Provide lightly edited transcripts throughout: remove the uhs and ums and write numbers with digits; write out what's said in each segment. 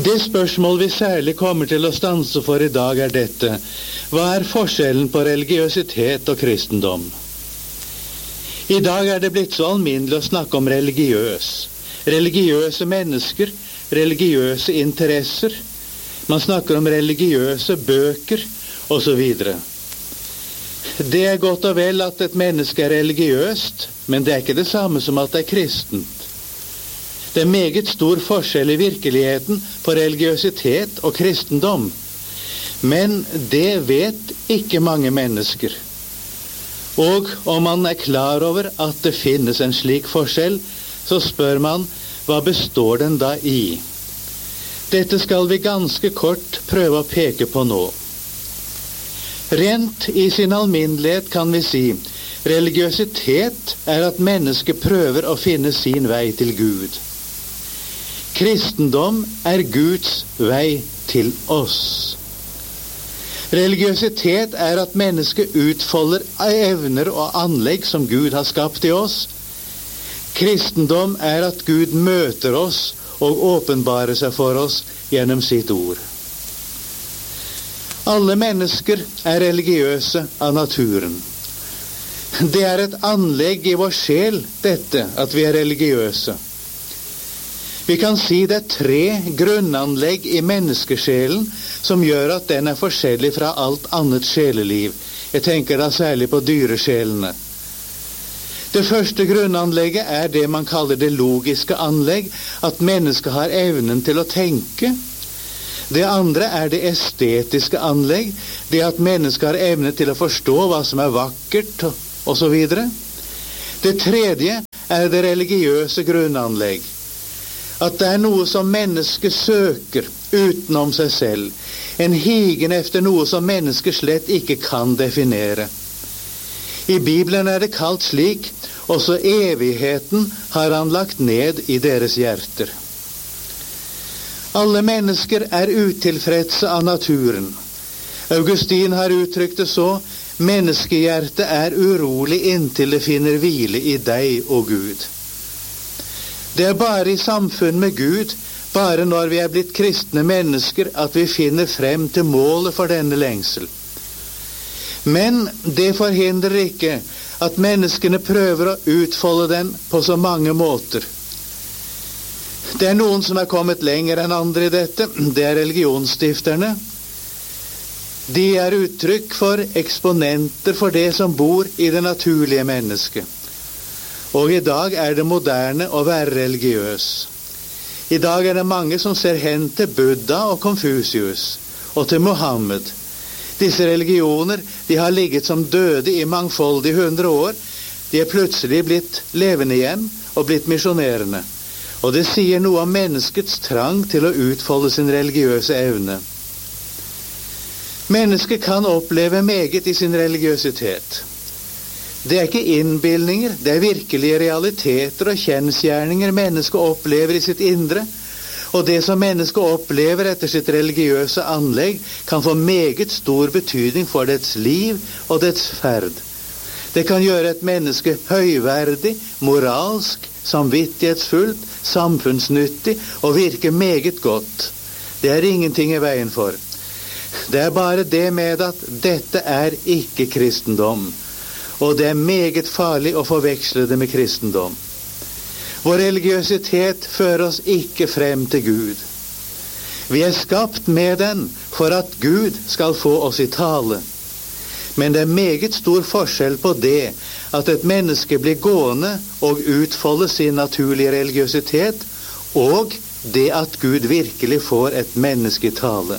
Det spørsmål vi særlig kommer til å stanse for i dag dette: hva forskjellen på religiøsitet og kristendom? I dag det blitt så alminnelig å snakke om religiøse mennesker, religiøse interesser. Man snakker om religiøse bøker, og så videre. Det godt og vel at et menneske religiøst, men det ikke det samme som at det kristent. Det meget stor forskjell i virkeligheten på religiøsitet og kristendom. Men det vet ikke mange mennesker. Og om man klar over at det finnes en slik forskjell, så spør man, hva består den da i? Dette skal vi ganske kort prøve å peke på nå. Rent i sin alminnelighet kan vi si, religiøsitet at mennesket prøver å finne sin vei til Gud. Kristendom Guds vei til oss. Religiøsitet at mennesket utfolder evner og anlegg som Gud har skapt i oss. Kristendom at Gud møter oss og åpenbarer seg for oss gjennom sitt ord. Alle mennesker religiøse av naturen. Det et anlegg i vår sjel, dette, at vi religiøse. Vi kan si det 3 grunnanlegg i menneskesjelen som gjør at den forskjellig fra alt annet sjeleliv. Jeg tenker da særlig på dyresjelene. Det første grunnanlegget det man kaller det logiske anlegg, at mennesket har evnen til å tenke. Det andre det estetiske anlegg, det at mennesket har evne til å forstå hva som vakkert, og så videre. Det tredje det religiøse grunnanlegg. At det noe som mennesket søker utenom seg selv, en higen efter noe som mennesket slett ikke kan definere. I Bibelen det kalt slik, også evigheten har han lagt ned i deres hjerter. Alle mennesker utilfredse av naturen. Augustin har uttrykt det så: menneskehjertet urolig inntil det finner hvile i deg, o Gud. Det bare i samfunn med Gud, bare når vi blitt kristne mennesker, at vi finner frem til målet for denne lengsel. Men det forhindrer ikke at menneskene prøver å utfolde den på så mange måter. Det noen som kommet lenger enn andre i dette, det religionsstifterne. De uttrykk for eksponenter for det som bor i det naturlige mennesket. Og i dag det moderne å være religiøs. I dag det mange som ser hen til Buddha og Konfusius, og til Mohammed. Disse religioner, de har ligget som døde i mangfoldige 100 år. De plutselig blitt levende igjen, og blitt misjonerende. Og det sier noe om menneskets trang til å utfolde sin religiøse evne. Mennesket kan oppleve meget i sin religiøsitet. Det ikke innbildninger, det virkelige realiteter og kjensgjerninger mennesket opplever i sitt indre, og det som mennesket opplever etter sitt religiøse anlegg kan få meget stor betydning for dets liv og dets ferd. Det kan gjøre et menneske høyverdig, moralsk, samvittighetsfullt, samfunnsnyttig og virke meget godt. Det ingenting i veien for. Det bare det med at dette ikke kristendom. Og det meget farlig å forveksle det med kristendom. Vår religiøsitet fører oss ikke frem til Gud. Vi skapt med den for at Gud skal få oss i tale. Men det meget stor forskjell på det at et menneske blir gående og utfolde sin naturlige religiøsitet, og det at Gud virkelig får et menneske i tale.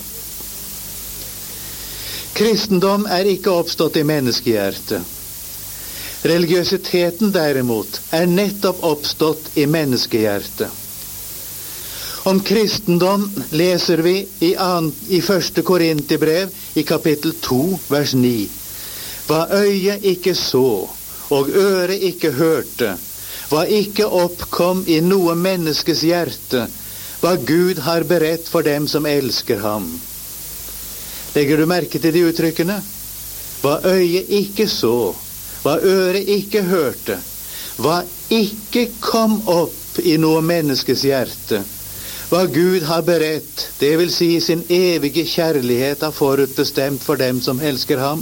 Kristendom ikke oppstått i menneskehjertet. Religiøsiteten derimot nettopp oppstått i menneskehjertet. Om kristendom leser vi i 1. Korinterbrev i kapittel 2, vers 9. Hva øyet ikke så, og øret ikke hørte, hva ikke oppkom i noe menneskes hjerte, hva Gud har beredt for dem som elsker ham. Legger du merke til de uttrykkene? Hva øyet ikke så, hva øret ikke hørte, hva ikke kom opp i noe menneskes hjerte, Hva Gud har beredt, det vil si sin evige kjærlighet har forutbestemt for dem som elsker ham.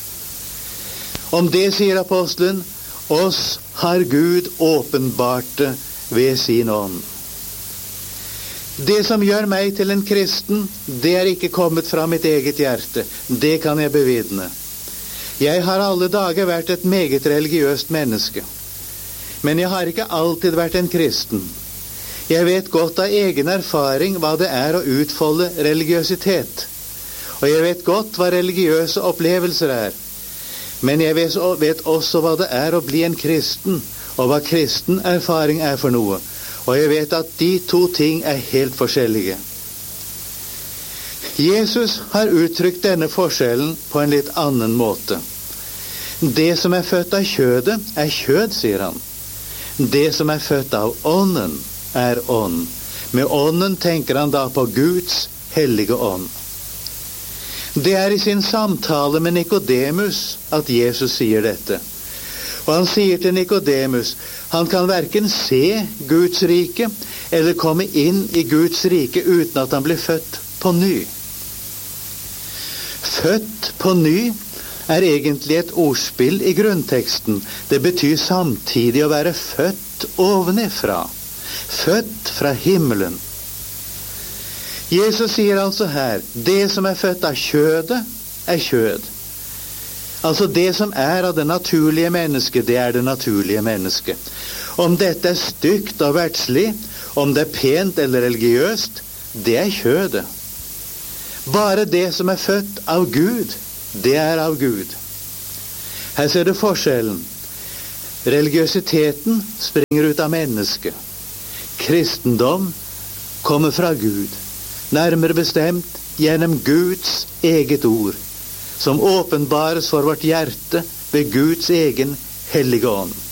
Om det sier apostelen, oss har Gud åpenbart det ved sin ånd. Det som gjør meg til en kristen, det er ikke kommet fra mitt eget hjerte. Det kan jeg bevidne. Jeg har alle dager vært et meget religiøst menneske. Men jeg har ikke alltid vært en kristen. Jeg vet godt av egen erfaring hva det er å utfolde religiøsitet. Og jeg vet godt hva religiøse opplevelser er. Men jeg vet også hva det er å bli en kristen, og hva kristen erfaring er for noe. Og jeg vet at de to ting er helt forskjellige. Jesus har uttrykt denne forskjellen på en litt annen måte. Det som er født av kjødet, er kjød, sier han. Det som er født av ånden, er ånd. Med ånden tenker han da på Guds hellige ånd. Det er i sin samtale med Nikodemus at Jesus sier dette. Og han sier til Nikodemus, han kan hverken se Guds rike eller komme inn i Guds rike uten at han blir født på ny. Født på ny er egentlig et ordspill i grunnteksten. Det betyr samtidig å være født ovenifra. Født fra himmelen. Jesus sier altså her, det som er født av kjødet, er kjød. Altså det som er av det naturlige mennesket, det er det naturlige mennesket. Om dette er stygt og verdslig, om det er pent eller religiøst, det er kjødet. Bare det som er født av Gud, det er av Gud. Her ser du forskjellen. Religiøsiteten springer ut av mennesket. Kristendom kommer fra Gud. Nærmere bestemt gjennom Guds eget ord, som åpenbares for vårt hjerte ved Guds egen hellige ånd.